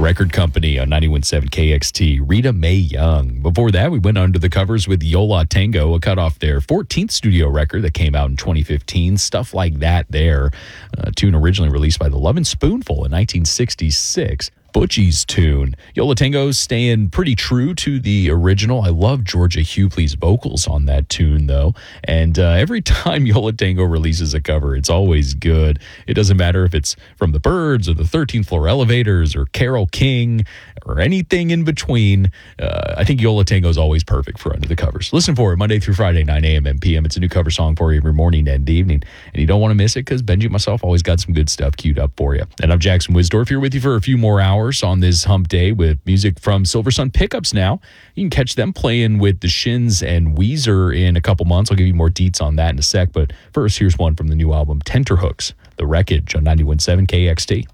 Record Company on 91.7 KXT, Rita Mae Young. Before that, we went under the covers with Yo La Tengo, a cut off their 14th studio record that came out in 2015. Stuff Like That there. A tune originally released by the Lovin' Spoonful in 1966. Butchie's tune. Yo La Tengo's staying pretty true to the original. I love Georgia Hughley's vocals on that tune, though. And every time Yo La Tengo releases a cover, it's always good. It doesn't matter if it's from the Byrds or the 13th Floor Elevators or Carole King or anything in between. I think Yo La Tengo is always perfect for Under the Covers. Listen for it Monday through Friday, 9 a.m. and p.m. It's a new cover song for you every morning and evening. And you don't want to miss it because Benji and myself always got some good stuff queued up for you. And I'm Jackson Wisdorf here with you for a few more hours on this hump day with music from Silver Sun Pickups now. You can catch them playing with the Shins and Weezer in a couple months. I'll give you more deets on that in a sec. But first, here's one from the new album, Tenterhooks, The Wreckage on 91.7 KXT.